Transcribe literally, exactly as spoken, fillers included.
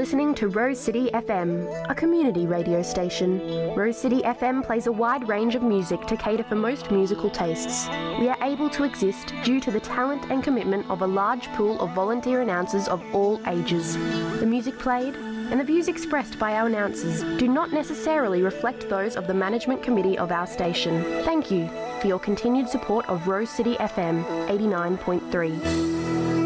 listening to Rose City F M, a community radio station. Rose City F M plays a wide range of music to cater for most musical tastes. We are able to exist due to the talent and commitment of a large pool of volunteer announcers of all ages. The music played and the views expressed by our announcers do not necessarily reflect those of the management committee of our station. Thank you for your continued support of Rose City F M eighty-nine point three.